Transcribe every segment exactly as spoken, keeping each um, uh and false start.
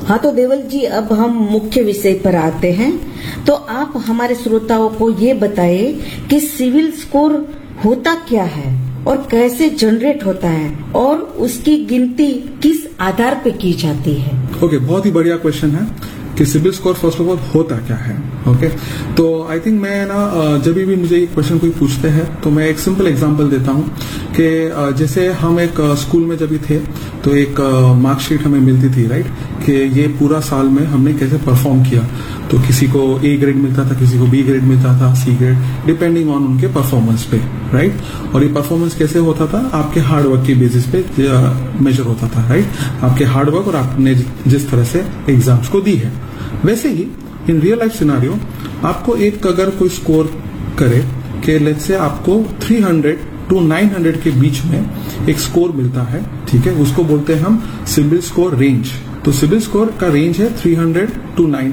हाँ, तो देवल जी अब हम मुख्य विषय पर आते हैं। तो आप हमारे श्रोताओं को ये बताइए कि सिविल स्कोर होता क्या है और कैसे जनरेट होता है और उसकी गिनती किस आधार पे की जाती है। ओके okay, बहुत ही बढ़िया क्वेश्चन है कि civil score first of all होता क्या है। Okay okay? तो आई थिंक मैं ना जब भी मुझे ये क्वेश्चन कोई पूछते हैं तो मैं एक सिंपल एग्जांपल देता हूँ कि जैसे हम एक स्कूल में जब भी थे तो एक मार्कशीट हमें मिलती थी, राइट, कि ये पूरा साल में हमने कैसे परफॉर्म किया। तो किसी को ए ग्रेड मिलता था, किसी को बी ग्रेड मिलता था, सी ग्रेड, डिपेंडिंग ऑन उनके परफॉर्मेंस पे, राइट। और ये परफॉर्मेंस कैसे होता था, आपके हार्डवर्क की बेसिस पे मेजर होता था, राइट, आपके हार्डवर्क और आपने जिस तरह से एग्जाम्स को दी है। वैसे ही इन रियल लाइफ सिनारियो आपको एक अगर कोई स्कोर करे कि लेट्स से आपको तीन सौ टू नौ सौ के बीच में एक स्कोर मिलता है, ठीक है, उसको बोलते हैं हम सिबिल स्कोर रेंज। तो सिबिल स्कोर का रेंज है तीन सौ टू नौ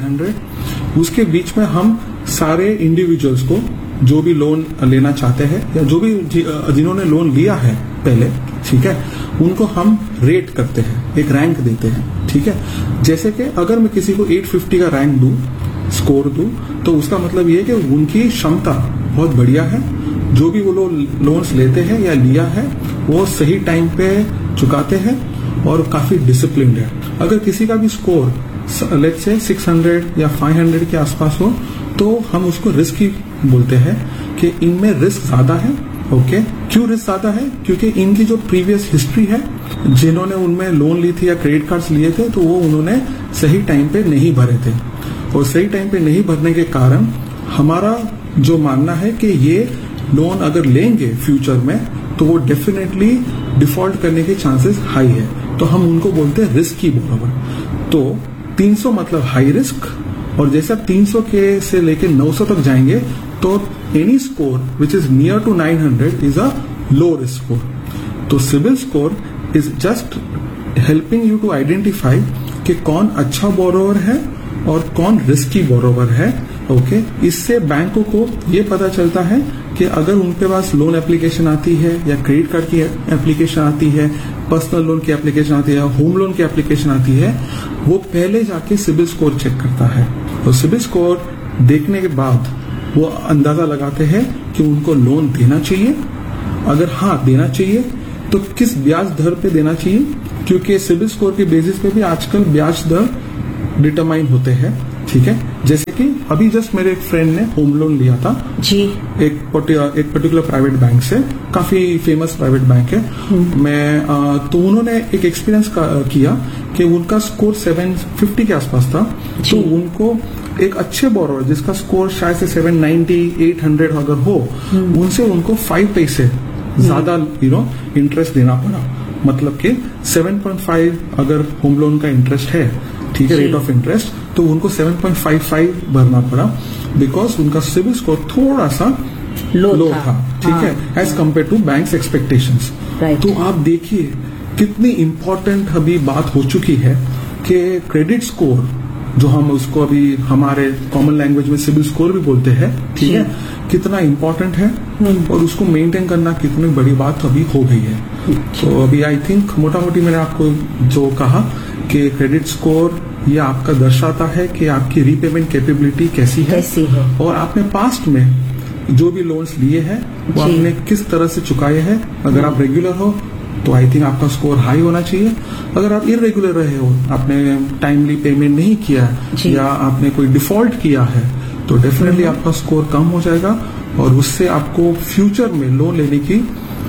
सौ। उसके बीच में हम सारे इंडिविजुअल्स को जो भी लोन लेना चाहते हैं या जो भी जिन्होंने लोन लिया है पहले, ठीक है, उनको हम रेट करते हैं, एक रैंक देते हैं, ठीक है। जैसे कि अगर मैं किसी को आठ सौ पचास का रैंक दूं, स्कोर दूं, तो उसका मतलब ये है कि उनकी क्षमता बहुत बढ़िया है, जो भी वो लोग लोन्स लेते हैं या लिया है वो सही टाइम पे चुकाते हैं और काफी डिसिप्लिन्ड है। अगर किसी का भी स्कोर लेट्स से छह सौ या पाँच सौ के आसपास हो तो हम उसको रिस्की बोलते हैं कि इनमें रिस्क ज्यादा है। Okay okay? क्यों रिस्क ज्यादा है? क्योंकि इनकी जो प्रीवियस हिस्ट्री है, जिन्होंने उनमें लोन ली थी या क्रेडिट कार्ड्स लिए थे, तो वो उन्होंने सही टाइम पे नहीं भरे थे और सही टाइम पे नहीं भरने के कारण हमारा जो मानना है कि ये लोन अगर लेंगे फ्यूचर में तो वो डेफिनेटली डिफॉल्ट करने के चांसेस हाई है, तो हम उनको बोलते हैं रिस्की बोरोवर। तो तीन सौ मतलब हाई रिस्क, और जैसे आप तीन सौ के से लेके नौ सौ तक जाएंगे तो any score which is near to nine hundred is a low risk score. तो CIBIL score is just helping you to identify कि कौन अच्छा बोरोवर है और कौन रिस्की बोरोवर है। Okay okay? इससे बैंकों को ये पता चलता है कि अगर उनके पास लोन एप्लीकेशन आती है या क्रेडिट कार्ड की एप्लीकेशन आती है, पर्सनल लोन की एप्लीकेशन आती है, होम लोन की एप्लीकेशन आती है, वो पहले जाके सिबिल स्कोर चेक करता है और सिबिल स्कोर देखने के बाद वो अंदाजा लगाते हैं कि उनको लोन देना चाहिए। अगर हाँ देना चाहिए तो किस ब्याज दर पे देना चाहिए, क्योंकि सिबिल स्कोर के बेसिस पे भी आजकल ब्याज दर डिटरमाइन होते हैं, ठीक है। जैसे कि अभी जस्ट मेरे एक फ्रेंड ने होम लोन लिया था जी, एक एक पर्टिकुलर प्राइवेट बैंक से, काफी फेमस प्राइवेट बैंक है। मैं आ, तो उन्होंने एक एक्सपीरियंस किया कि उनका स्कोर सात सौ पचास के आसपास था, तो उनको एक अच्छे बोरोवर जिसका स्कोर शायद से सात सौ नब्बे आठ सौ अगर हो, उनसे उनको फाइव पैसे ज्यादा यू नो इंटरेस्ट देना पड़ा। मतलब कि सात पॉइंट पाँच अगर होम लोन का इंटरेस्ट है, ठीक है, रेट ऑफ इंटरेस्ट, तो उनको सात पॉइंट पाँच पाँच भरना पड़ा बिकॉज उनका सिबिल स्कोर थोड़ा सा लो, लो था, ठीक हाँ, है, as compare to banks expectations. तो आप देखिए कितनी इंपॉर्टेंट अभी बात हो चुकी है कि क्रेडिट स्कोर, जो हम उसको अभी हमारे कॉमन लैंग्वेज में सिबिल स्कोर भी बोलते हैं, ठीक है, कितना इम्पोर्टेंट है और उसको मेंटेन करना कितनी बड़ी बात अभी हो गई है। तो अभी आई थिंक मोटा मोटी मैंने आपको जो कहा कि क्रेडिट स्कोर ये आपका दर्शाता है कि आपकी रीपेमेंट कैपेबिलिटी कैसी है, कैसी है और आपने पास्ट में जो भी लोन्स लिए हैं वो आपने किस तरह से चुकाए हैं। अगर आप रेगुलर हो तो आई थिंक आपका स्कोर हाई होना चाहिए। अगर आप इरेगुलर रहे हो, आपने टाइमली पेमेंट नहीं किया या आपने कोई डिफॉल्ट किया है, तो डेफिनेटली आपका स्कोर कम हो जाएगा और उससे आपको फ्यूचर में लोन लेने की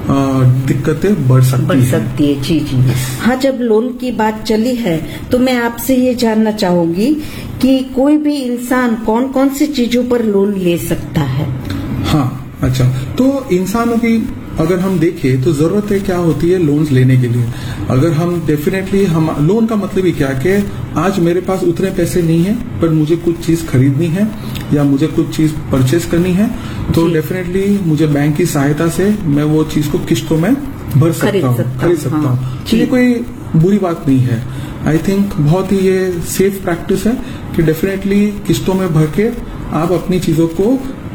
दिक्कतें बढ़ सकती बढ़ सकती है। जी जी हाँ, जब लोन की बात चली है तो मैं आपसे ये जानना चाहूंगी कि कोई भी इंसान कौन कौन सी चीजों पर लोन ले सकता है। हाँ अच्छा, तो इंसानों की अगर हम देखें तो जरूरत है क्या होती है लोन्स लेने के लिए। अगर हम डेफिनेटली हम लोन का मतलब ही क्या कि आज मेरे पास उतने पैसे नहीं है पर मुझे कुछ चीज खरीदनी है या मुझे कुछ चीज परचेज करनी है, तो डेफिनेटली मुझे बैंक की सहायता से मैं वो चीज को किस्तों में भर सकता हूँ, खरीद सकता हूँ। हाँ, ये कोई बुरी बात नहीं है। आई थिंक बहुत ही ये सेफ प्रैक्टिस है कि डेफिनेटली किस्तों में भर के आप अपनी चीजों को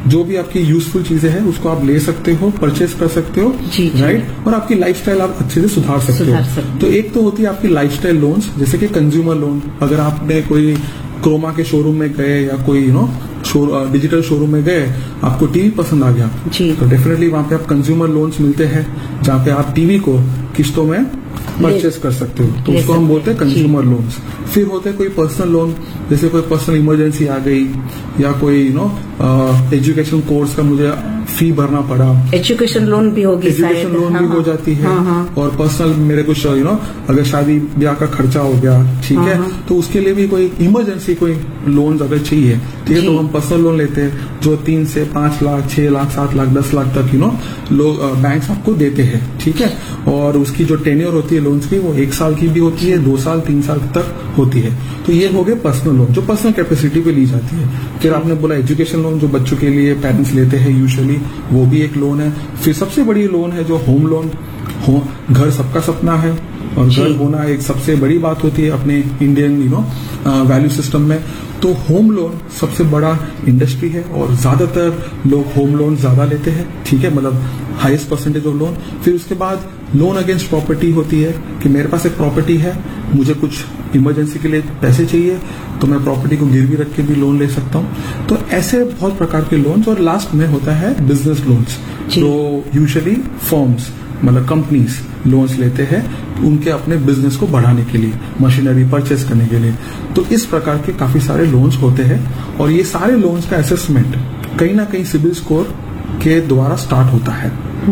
जो भी आपकी यूजफुल चीजें हैं उसको आप ले सकते हो, परचेज कर सकते हो, जी, जी। राइट। और आपकी लाइफस्टाइल आप अच्छे से सुधार सकते सुधार हो। सकते हो। तो एक तो होती है आपकी लाइफस्टाइल लोन्स, जैसे कि कंज्यूमर लोन। अगर आपने कोई क्रोमा के शोरूम में गए या कोई यू नो डिजिटल शोरूम में गए, आपको टीवी पसंद आ गया, जी। तो डेफिनेटली वहां पे आप कंज्यूमर लोन्स मिलते हैं, जहाँ पे आप टीवी को किस्तों में परचेस कर सकते हो, तो उसको हम बोलते हैं कंज्यूमर लोन्स। फिर होते हैं कोई पर्सनल लोन, जैसे कोई पर्सनल इमरजेंसी आ गई या कोई यू नो एजुकेशन कोर्स का मुझे फी भरना पड़ा, एजुकेशन लोन भी होगी, एजुकेशन लोन हाँ, भी हाँ, हो जाती है। हाँ, हाँ। और पर्सनल मेरे कुछ यू नो अगर शादी ब्याह का खर्चा हो गया, ठीक हाँ, है, हाँ। तो उसके लिए भी कोई इमरजेंसी कोई लोन अगर चाहिए, ठीक है, जी। तो हम पर्सनल लोन लेते हैं जो तीन से पांच लाख छह लाख सात लाख दस लाख तक यू नो लोग बैंक आपको देते हैं, ठीक है। और उसकी जो टेन्योर होती है लोन्स की, वो एक साल की भी होती है, दो साल तीन साल तक होती है। तो ये हो गए पर्सनल लोन जो पर्सनल कैपेसिटी पे ली जाती है। फिर आपने बोला एजुकेशन लोन, जो बच्चों के लिए पेरेंट्स लेते हैं यूजुअली, वो भी एक लोन है। फिर सबसे बड़ी लोन है जो होम लोन। हो, घर सबका सपना है और घर होना एक सबसे बड़ी बात होती है अपने Indian you know value system में। तो होम लोन सबसे बड़ा इंडस्ट्री है और ज्यादातर लोग होम लोन ज्यादा लेते हैं, ठीक है, मतलब हाईएस्ट परसेंटेज ऑफ लोन। फिर उसके बाद लोन अगेंस्ट प्रॉपर्टी होती है कि मेरे पास एक प्रॉपर्टी है, मुझे कुछ इमरजेंसी के लिए पैसे चाहिए, तो मैं प्रॉपर्टी को गिरवी रख के भी लोन ले सकता हूँ। तो ऐसे बहुत प्रकार के लोन्स। और लास्ट में होता है बिजनेस लोन्स, जो यूजुअली फर्म्स मतलब कंपनीज लोन्स लेते हैं उनके अपने बिजनेस को बढ़ाने के लिए, मशीनरी परचेस करने के लिए। तो इस प्रकार के काफी सारे लोन्स होते हैं और ये सारे लोन्स का असेसमेंट कहीं ना कहीं सिबिल स्कोर के द्वारा स्टार्ट होता है।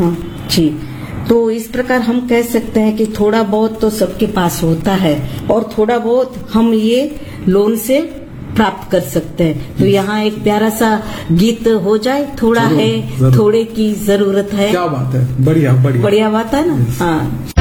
जी, तो इस प्रकार हम कह सकते हैं कि थोड़ा बहुत तो सबके पास होता है और थोड़ा बहुत हम ये लोन से प्राप्त कर सकते हैं। तो यहाँ एक प्यारा सा गीत हो जाए, थोड़ा जरूर, है जरूर। थोड़े की जरूरत है। क्या बात है, बढ़िया बढ़िया बढ़िया बात है ना। Yes. हाँ।